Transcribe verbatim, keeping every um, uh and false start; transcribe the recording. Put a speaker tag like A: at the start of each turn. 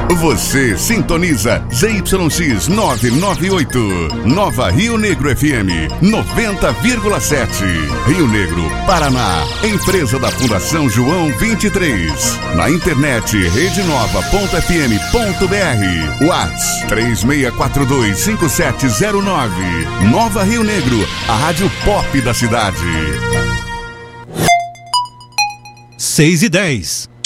A: Você sintoniza Z Y X novecentos e noventa e oito, Nova Rio Negro F M noventa vírgula sete, Rio Negro, Paraná. Empresa da Fundação João vinte e três. Na internet rede nova ponto f m ponto b r. WhatsApp três seis quatro dois cinco sete zero nove. Nova Rio Negro, a rádio pop da cidade.
B: seis e dez.